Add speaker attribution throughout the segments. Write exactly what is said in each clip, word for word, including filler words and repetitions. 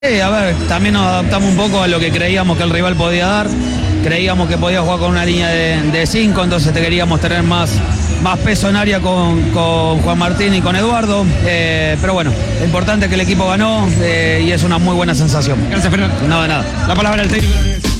Speaker 1: Sí, a ver, también nos adaptamos un poco a lo que creíamos que el rival podía dar. Creíamos que podía jugar con una línea de cinco, entonces te queríamos tener más, más peso en área con, con Juan Martín y con Eduardo. Eh, pero bueno, lo importante es que el equipo ganó eh, y es una muy buena sensación.
Speaker 2: Gracias, Fernando.
Speaker 1: No, de nada.
Speaker 2: La palabra del técnico de la Universidad.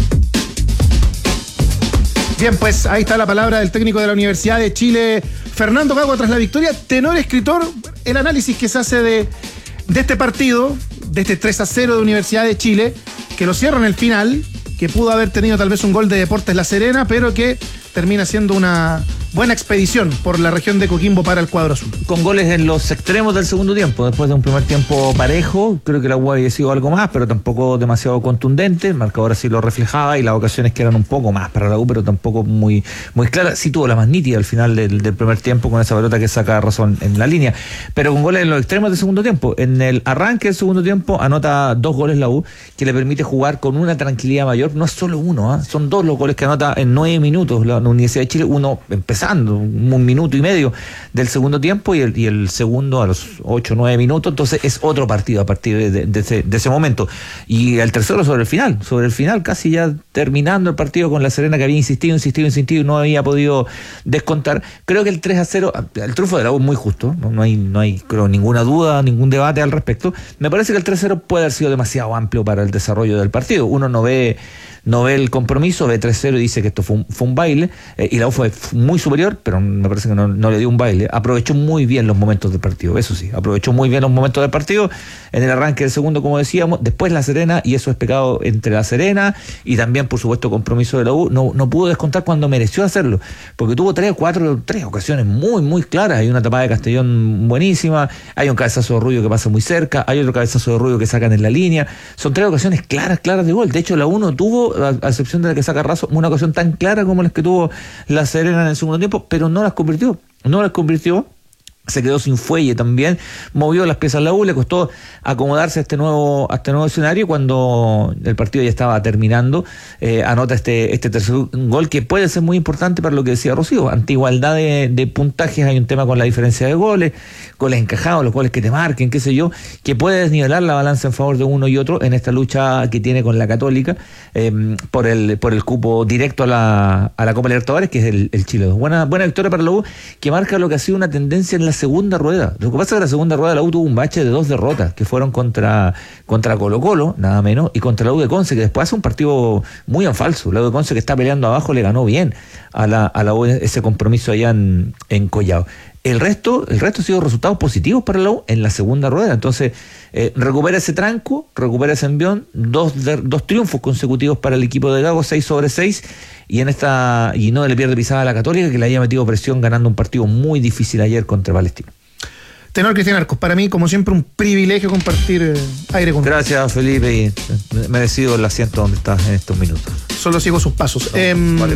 Speaker 3: Bien, pues ahí está la palabra del técnico de la Universidad de Chile, Fernando Gago, tras la victoria. Tenor escritor, el análisis que se hace de, de este partido, de este tres a cero de Universidad de Chile, que lo cierra en el final, que pudo haber tenido tal vez un gol de Deportes La Serena, pero que termina siendo una buena expedición por la región de Coquimbo para el cuadro azul.
Speaker 4: Con goles en los extremos del segundo tiempo, después de un primer tiempo parejo. Creo que la U había sido algo más, pero tampoco demasiado contundente. El marcador así lo reflejaba y las ocasiones que eran un poco más para la U, pero tampoco muy, muy claras. Sí tuvo la más nítida al final del, del primer tiempo con esa pelota que saca Razón en la línea, pero con goles en los extremos del segundo tiempo. En el arranque del segundo tiempo anota dos goles la U, que le permite jugar con una tranquilidad mayor. No es solo uno, ¿eh? Son dos los goles que anota en nueve minutos la Universidad de Chile, uno empezando un minuto y medio del segundo tiempo y el, y el segundo a los ocho o nueve minutos. Entonces es otro partido a partir de, de, de, ese, de ese momento. Y el tercero sobre el final, sobre el final, casi ya terminando el partido con La Serena, que había insistido, insistido, insistido y no había podido descontar. Creo que el tres a cero, el triunfo de la U es muy justo, no, no hay, no hay creo, ninguna duda, ningún debate al respecto. Me parece que el tres a cero puede haber sido demasiado amplio para el desarrollo del partido. Uno no ve no ve el compromiso, ve tres cero y dice que esto fue un, fue un baile, eh, y la U fue muy superior, pero me parece que no, no le dio un baile. Aprovechó muy bien los momentos del partido, eso sí, aprovechó muy bien los momentos del partido en el arranque del segundo, como decíamos, después La Serena, y eso es pecado entre La Serena y también, por supuesto, compromiso de la U, no, no pudo descontar cuando mereció hacerlo, porque tuvo tres o cuatro, tres ocasiones muy, muy claras. Hay una tapada de Castellón buenísima, hay un cabezazo de Rubio que pasa muy cerca, hay otro cabezazo de Rubio que sacan en la línea. Son tres ocasiones claras, claras de gol. De hecho, la U no tuvo, a, a excepción de la que saca Razo, una ocasión tan clara como las que tuvo La Serena en el segundo tiempo, pero no las convirtió, no las convirtió. Se quedó sin fuelle también, movió las piezas la U, le costó acomodarse a este nuevo, a este nuevo escenario. Cuando el partido ya estaba terminando, eh, anota este, este tercer gol, que puede ser muy importante para lo que decía Rocío. Ante igualdad de, de puntajes hay un tema con la diferencia de goles, goles encajados, los goles que te marquen, qué sé yo, que puede desnivelar la balanza en favor de uno y otro en esta lucha que tiene con la Católica eh, por el por el cupo directo a la, a la Copa Libertadores, que es el, el Chile dos. Buena, buena victoria para la U, que marca lo que ha sido una tendencia en la segunda rueda. Lo que pasa es que la segunda rueda la U tuvo un bache de dos derrotas, que fueron contra, contra Colo Colo, nada menos, y contra la U de Conce, que después hace un partido muy en falso. La U de Conce, que está peleando abajo, le ganó bien a la, a la U ese compromiso allá en, en Collao. El resto, el resto ha sido resultados positivos para la U en la segunda rueda. Entonces, eh, recupera ese tranco, recupera ese envión, dos, de, dos triunfos consecutivos para el equipo de Gago, seis sobre seis, y en esta, y no le pierde pisada a la Católica, que le haya metido presión ganando un partido muy difícil ayer contra Palestino.
Speaker 3: Tenor Cristian Arcos, para mí, como siempre, un privilegio compartir eh, aire con
Speaker 4: Gracias, usted. Felipe, y merecido el asiento donde estás en estos minutos.
Speaker 3: Solo sigo sus pasos. No, eh, vale.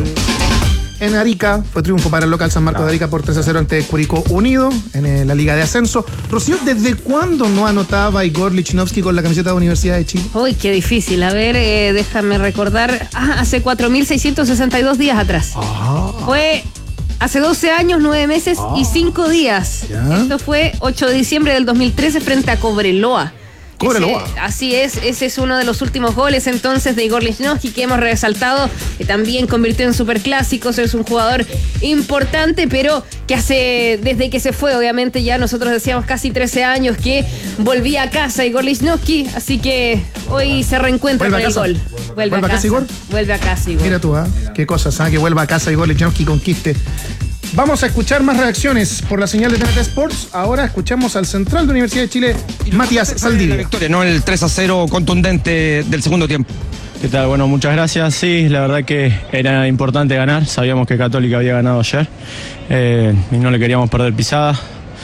Speaker 3: En Arica fue triunfo para el local San Marcos no. de Arica por tres a cero ante Curicó Unido en eh, la Liga de Ascenso. Rocío, ¿desde cuándo no anotaba Igor Lichnowsky con la camiseta de Universidad de Chile?
Speaker 5: Uy, qué difícil. A ver, eh, déjame recordar. Ah, hace cuatro mil seiscientos sesenta y dos días atrás. Ah. Fue hace doce años, nueve meses ah. y cinco días. ¿Ya? Esto fue ocho de diciembre del dos mil trece frente a Cobreloa. Ese, así es, ese es uno de los últimos goles entonces de Igor Lichnowsky, que hemos resaltado, que también convirtió en superclásicos. Es un jugador importante, pero que hace, desde que se fue, obviamente ya nosotros decíamos casi trece años que volvía a casa Igor Lichnowsky, así que hoy se reencuentra con el gol.
Speaker 3: Vuelve, ¿Vuelve a casa, Igor?
Speaker 5: Vuelve a casa, Igor.
Speaker 3: Mira tú, ¿eh? Qué cosas, ¿eh? Que vuelva a casa Igor Lichnowsky y conquiste. Vamos a escuchar más reacciones por la señal de T N T Sports. Ahora escuchamos al central de Universidad de Chile, Matías Saldivia.
Speaker 2: La victoria, no el tres a cero contundente del segundo tiempo.
Speaker 6: ¿Qué tal? Bueno, muchas gracias. Sí, la verdad que era importante ganar. Sabíamos que Católica había ganado ayer eh, y no le queríamos perder pisada.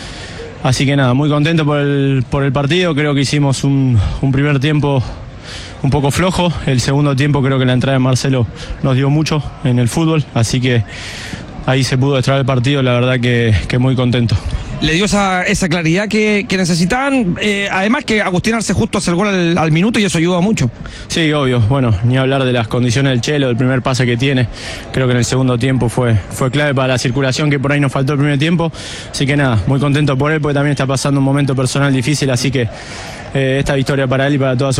Speaker 6: Así que nada, muy contento por el, por el partido. Creo que hicimos un, un primer tiempo un poco flojo. El segundo tiempo creo que la entrada de Marcelo nos dio mucho en el fútbol. Así que ahí se pudo extraer el partido, la verdad que, que muy contento.
Speaker 2: Le dio esa, esa claridad que, que necesitaban, eh, además que Agustín Arce justo hace el gol al, al minuto y eso ayuda mucho.
Speaker 6: Sí, obvio, bueno, ni hablar de las condiciones del Chelo, del primer pase que tiene. Creo que en el segundo tiempo fue, fue clave para la circulación, que por ahí nos faltó el primer tiempo. Así que nada, muy contento por él, porque también está pasando un momento personal difícil, así que eh, esta victoria para él y para toda su